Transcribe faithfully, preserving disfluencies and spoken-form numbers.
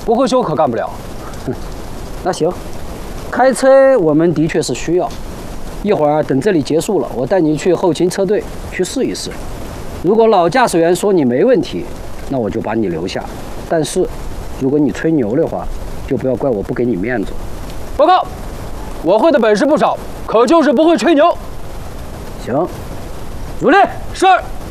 不会修可干不了。 哼，那行，开车我们的确是需要。一会儿等这里结束了，我带你去后勤车队去试一试。如果老驾驶员说你没问题，那我就把你留下。但是，如果你吹牛的话，就不要怪我不给你面子。 报告，我会的本事不少，可就是不会吹牛。 行，入列。 是。